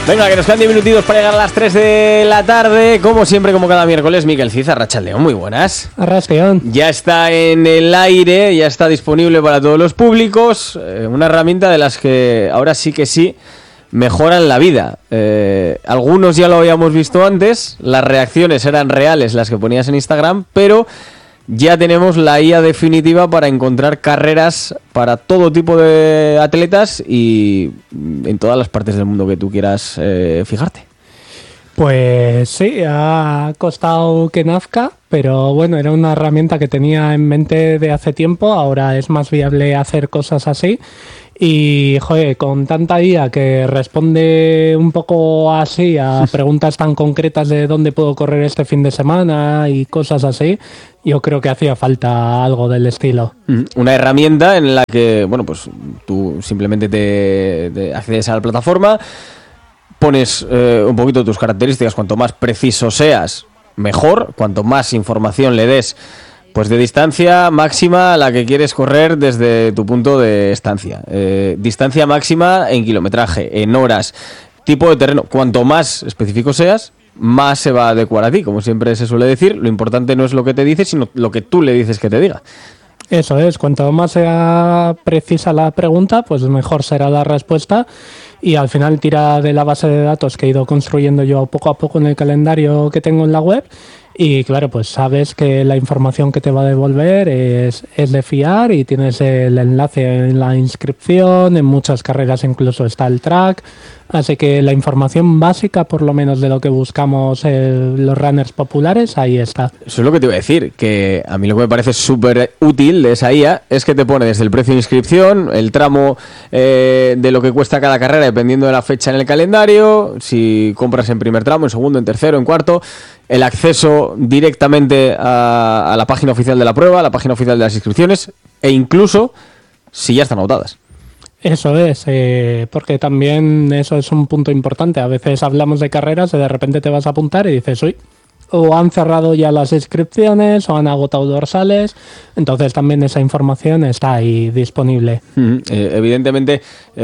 Venga, que nos quedan 10 minutitos para llegar a las 3 de la tarde. Como siempre, como cada miércoles, Miquel Cid, Arratsaldeon, muy buenas. Arratsaldeon. Ya está en el aire, ya está disponible para todos los públicos. Una herramienta de las que ahora sí que sí mejoran la vida. Algunos ya lo habíamos visto antes, las reacciones eran reales, las que ponías en Instagram, pero ya tenemos la IA definitiva para encontrar carreras para todo tipo de atletas y en todas las partes del mundo que tú quieras fijarte. Pues sí, ha costado que nazca, pero bueno, era una herramienta que tenía en mente de hace tiempo, ahora es más viable hacer cosas así. Y, joder, con tanta IA que responde un poco así a preguntas tan concretas de dónde puedo correr este fin de semana y cosas así, yo creo que hacía falta algo del estilo. Una herramienta en la que, bueno, pues tú simplemente te accedes a la plataforma, pones un poquito tus características, cuanto más preciso seas, mejor, cuanto más información le des, pues de distancia máxima a la que quieres correr desde tu punto de estancia. Distancia máxima en kilometraje, en horas, tipo de terreno. Cuanto más específico seas, más se va a adecuar a ti. Como siempre se suele decir, lo importante no es lo que te dice, sino lo que tú le dices que te diga. Eso es, cuanto más sea precisa la pregunta, pues mejor será la respuesta. Y al final tira de la base de datos que he ido construyendo yo poco a poco en el calendario que tengo en la web. Y claro, pues sabes que la información que te va a devolver es de fiar y tienes el enlace en la inscripción, en muchas carreras incluso está el track, así que la información básica, por lo menos de lo que buscamos los runners populares, ahí está. Eso es lo que te iba a decir, que a mí lo que me parece súper útil de esa IA es que te pone desde el precio de inscripción, el tramo de lo que cuesta cada carrera dependiendo de la fecha en el calendario, si compras en primer tramo, en segundo, en tercero, en cuarto, el acceso directamente a la página oficial de la prueba, a la página oficial de las inscripciones e incluso si ya están agotadas. Eso es, porque también eso es un punto importante. A veces hablamos de carreras y de repente te vas a apuntar y dices, uy, o han cerrado ya las inscripciones o han agotado dorsales, entonces también esa información está ahí disponible. Evidentemente,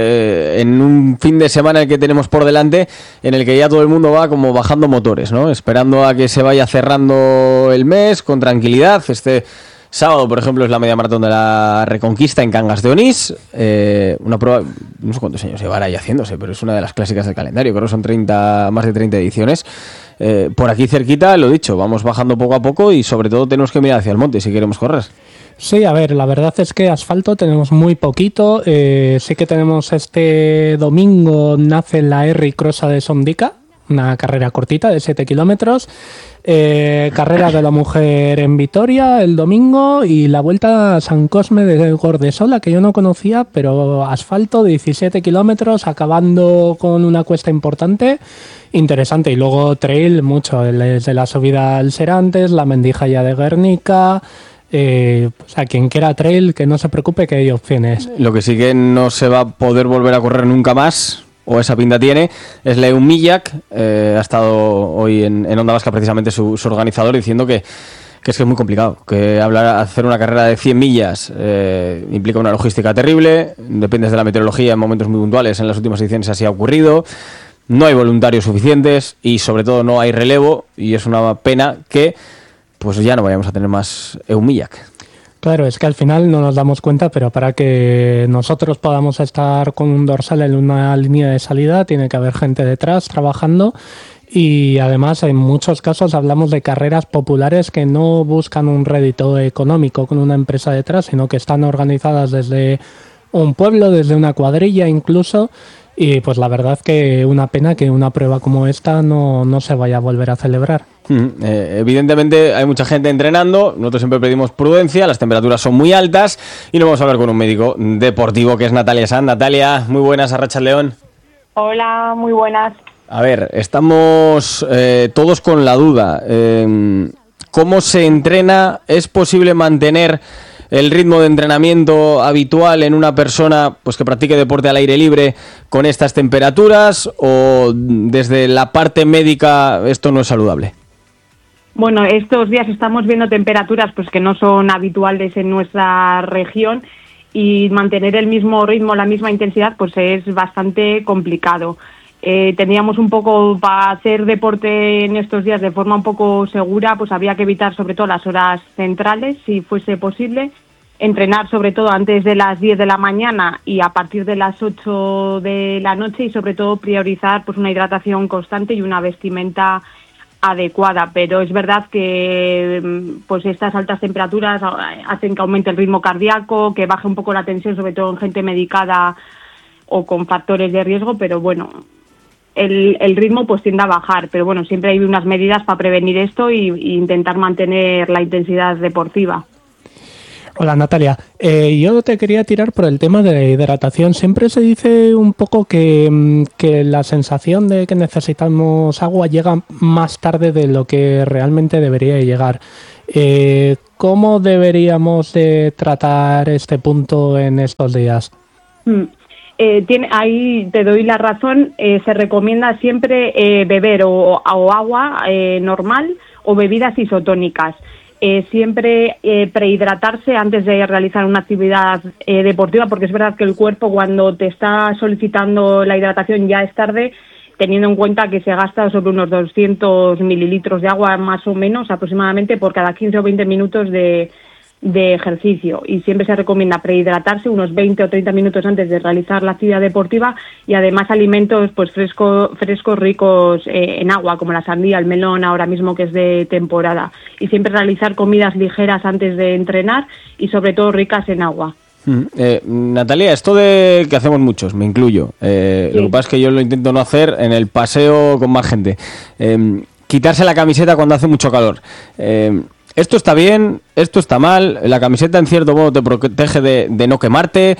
en un fin de semana el que tenemos por delante, en el que ya todo el mundo va como bajando motores, ¿no? Esperando a que se vaya cerrando el mes con tranquilidad. Este sábado, por ejemplo, es la media maratón de la Reconquista en Cangas de Onís, una prueba, no sé cuántos años llevará ya haciéndose, pero es una de las clásicas del calendario, creo que son más de 30 ediciones. Por aquí cerquita, lo dicho, vamos bajando poco a poco y sobre todo tenemos que mirar hacia el monte si queremos correr. Sí, a ver, la verdad es que asfalto tenemos muy poquito. Sí que tenemos este domingo, nace la R Crossa de Sondica, una carrera cortita de 7 kilómetros. Carrera de la mujer en Vitoria el domingo y la vuelta a San Cosme de Gordesola, que yo no conocía, pero asfalto 17 kilómetros, acabando con una cuesta importante. Interesante. Y luego trail mucho, desde la subida al Serantes, la Mendijaya de Guernica. Pues a quien quiera trail, que no se preocupe, que hay opciones. Lo que sí que no se va a poder volver a correr nunca más, o esa pinta tiene, es Leun Millak. Ha estado hoy en Onda Vasca precisamente su organizador diciendo que es muy complicado, que hacer una carrera de 100 millas implica una logística terrible, dependes de la meteorología en momentos muy puntuales, en las últimas ediciones así ha ocurrido. No hay voluntarios suficientes y sobre todo no hay relevo, y es una pena que pues ya no vayamos a tener más Eumillak. Claro, es que al final no nos damos cuenta, pero para que nosotros podamos estar con un dorsal en una línea de salida tiene que haber gente detrás trabajando, y además en muchos casos hablamos de carreras populares que no buscan un rédito económico con una empresa detrás, sino que están organizadas desde un pueblo, desde una cuadrilla incluso. Y pues la verdad que una pena que una prueba como esta no se vaya a volver a celebrar. Evidentemente hay mucha gente entrenando, nosotros siempre pedimos prudencia, las temperaturas son muy altas y nos vamos a hablar con un médico deportivo que es Natalia Sanz. Natalia, muy buenas, Arratsaldeon. Hola, muy buenas. A ver, estamos todos con la duda. ¿Cómo se entrena? ¿Es posible mantener el ritmo de entrenamiento habitual en una persona pues que practique deporte al aire libre con estas temperaturas, o desde la parte médica esto no es saludable? Bueno, estos días estamos viendo temperaturas pues que no son habituales en nuestra región, y mantener el mismo ritmo, la misma intensidad, pues es bastante complicado. teníamos un poco, para hacer deporte en estos días de forma un poco segura, pues había que evitar sobre todo las horas centrales, si fuese posible, entrenar sobre todo antes de las 10 de la mañana y a partir de las 8 de la noche, y sobre todo priorizar pues una hidratación constante y una vestimenta adecuada. Pero es verdad que pues estas altas temperaturas hacen que aumente el ritmo cardíaco, que baje un poco la tensión, sobre todo en gente medicada o con factores de riesgo, pero bueno, el ritmo pues tiende a bajar, pero bueno, siempre hay unas medidas para prevenir esto y intentar mantener la intensidad deportiva. Hola Natalia, yo te quería tirar por el tema de la hidratación. Siempre se dice un poco que la sensación de que necesitamos agua llega más tarde de lo que realmente debería llegar. ¿Cómo deberíamos de tratar este punto en estos días? Ahí te doy la razón. Se recomienda siempre beber o agua normal o bebidas isotónicas. Siempre prehidratarse antes de realizar una actividad deportiva, porque es verdad que el cuerpo, cuando te está solicitando la hidratación, ya es tarde, teniendo en cuenta que se gasta sobre unos 200 mililitros de agua más o menos aproximadamente por cada 15 o 20 minutos de ejercicio, y siempre se recomienda prehidratarse unos 20 o 30 minutos antes de realizar la actividad deportiva, y además alimentos pues frescos ricos en agua, como la sandía, el melón ahora mismo que es de temporada, y siempre realizar comidas ligeras antes de entrenar y sobre todo ricas en agua. Natalia, esto de que hacemos muchos, me incluyo, sí. Lo que pasa es que yo lo intento no hacer en el paseo con más gente, quitarse la camiseta cuando hace mucho calor. Esto está bien, esto está mal, la camiseta en cierto modo te protege de no quemarte,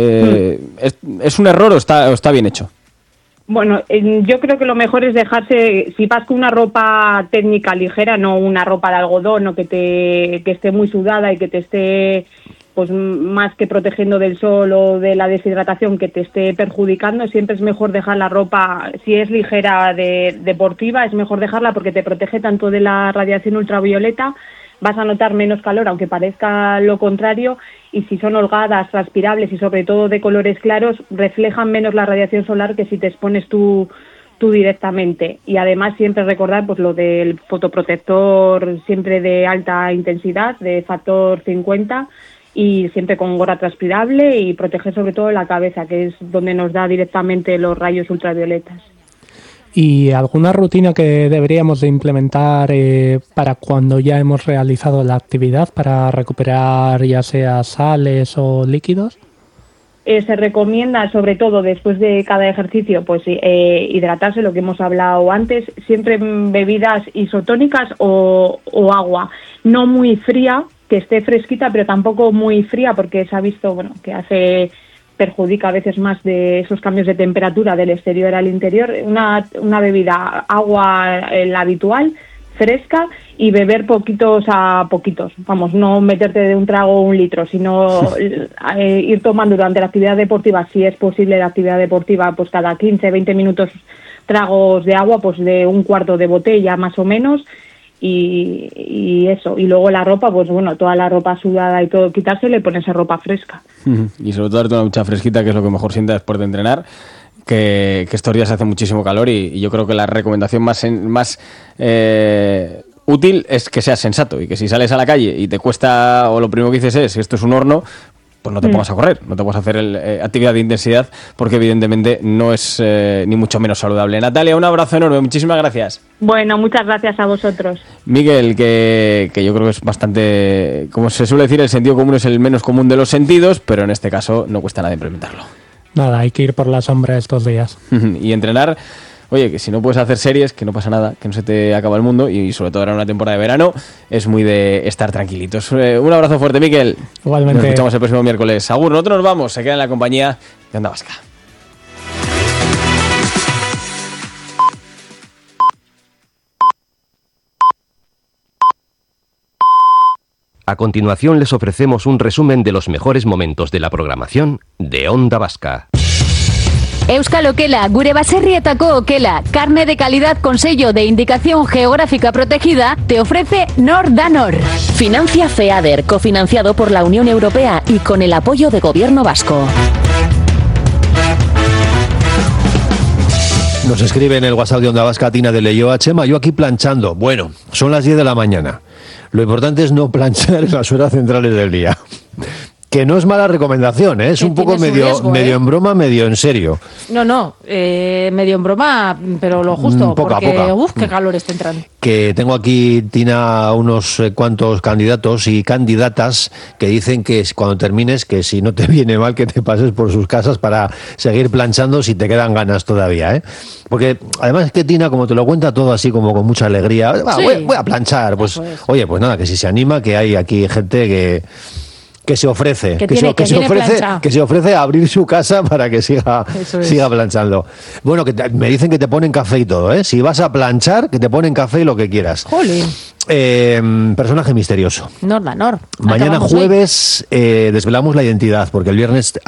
¿es un error o está bien hecho? Bueno, yo creo que lo mejor es dejarse, si vas con una ropa técnica ligera, no una ropa de algodón o que esté muy sudada y que te esté pues más que protegiendo del sol o de la deshidratación, que te esté perjudicando, siempre es mejor dejar la ropa, si es ligera deportiva, es mejor dejarla porque te protege tanto de la radiación ultravioleta, vas a notar menos calor, aunque parezca lo contrario, y si son holgadas, transpirables y sobre todo de colores claros, reflejan menos la radiación solar que si te expones tú directamente. Y además siempre recordar pues lo del fotoprotector siempre de alta intensidad, de factor 50, y siempre con gorra transpirable, y proteger sobre todo la cabeza, que es donde nos da directamente los rayos ultravioletas. ¿Y alguna rutina que deberíamos de implementar para cuando ya hemos realizado la actividad, para recuperar ya sea sales o líquidos? Se recomienda, sobre todo después de cada ejercicio, pues hidratarse, lo que hemos hablado antes, siempre bebidas isotónicas o agua, no muy fría, que esté fresquita, pero tampoco muy fría, porque se ha visto que perjudica a veces más de esos cambios de temperatura del exterior al interior. Una bebida, agua la habitual, fresca, y beber poquitos a poquitos. Vamos, no meterte de un trago 1 litro, sino ir tomando durante la actividad deportiva, si es posible la actividad deportiva, pues cada 15, 20 minutos tragos de agua, pues de 1/4 de botella más o menos. Y eso, y luego la ropa, pues bueno, toda la ropa sudada y todo, quitársela y ponerse ropa fresca. Y sobre todo darte una ducha fresquita, que es lo que mejor sienta después de entrenar, que estos días hace muchísimo calor, y yo creo que la recomendación más útil es que seas sensato, y que si sales a la calle y te cuesta, o lo primero que dices es que esto es un horno, pues no te pongas a correr, no te pongas a hacer actividad de intensidad, porque evidentemente no es ni mucho menos saludable. Natalia, un abrazo enorme, muchísimas gracias. Bueno, muchas gracias a vosotros. Miguel, que yo creo que es bastante, como se suele decir, el sentido común es el menos común de los sentidos, pero en este caso no cuesta nada implementarlo. Nada, hay que ir por la sombra estos días. Y entrenar. Oye, que si no puedes hacer series, que no pasa nada, que no se te acaba el mundo, y sobre todo ahora en una temporada de verano es muy de estar tranquilitos. Un abrazo fuerte, Miquel. Igualmente. Nos escuchamos el próximo miércoles. Agur, nosotros nos vamos, se queda en la compañía de Onda Vasca. A continuación les ofrecemos un resumen de los mejores momentos de la programación de Onda Vasca. Euskal Okela, gure baserrietako okela, carne de calidad con sello de indicación geográfica protegida, te ofrece Nor da Nor. Financia FEADER, cofinanciado por la Unión Europea y con el apoyo de Gobierno vasco. Nos escribe en el WhatsApp de Onda Vasca Tina de Leyoa: Chema, yo aquí planchando. Bueno, son las 10 de la mañana. Lo importante es no planchar en las horas centrales del día. Que no es mala recomendación, ¿eh? Es un poco medio en broma, medio en serio. No, medio en broma, pero lo justo, poca, porque poca. Qué calor está entrando. Que tengo aquí, Tina, unos cuantos candidatos y candidatas que dicen que cuando termines, que si no te viene mal, que te pases por sus casas para seguir planchando si te quedan ganas todavía, ¿eh? Porque además es que Tina, como te lo cuenta todo así como con mucha alegría, Sí. voy a planchar, pues oye, pues nada, que si se anima, que hay aquí gente que se ofrece, que se ofrece a abrir su casa para que siga planchando. Bueno, me dicen que te ponen café y todo, ¿eh? Si vas a planchar, que te ponen café y lo que quieras. Jolín. Personaje misterioso. Nor Danor. Mañana jueves desvelamos la identidad, porque el viernes